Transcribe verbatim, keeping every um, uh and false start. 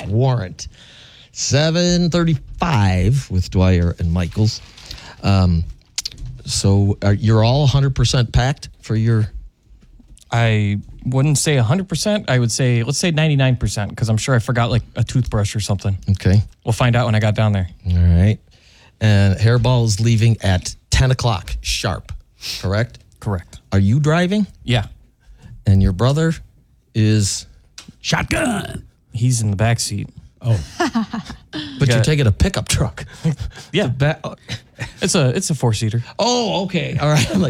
warrant. seven thirty-five with Dwyer and Michaels. Um, so are, you're all one hundred percent packed for your... I wouldn't say one hundred percent. I would say, let's say ninety-nine percent, because I'm sure I forgot like a toothbrush or something. Okay. We'll find out when I got down there. All right. And Hairball is leaving at ten o'clock sharp, correct? Correct. Are you driving? Yeah. And your brother is... Shotgun. He's in the back seat. Oh. But Yeah. you're taking a pickup truck. Yeah. Ba- It's a it's a four-seater. oh, okay. All right. I'm like,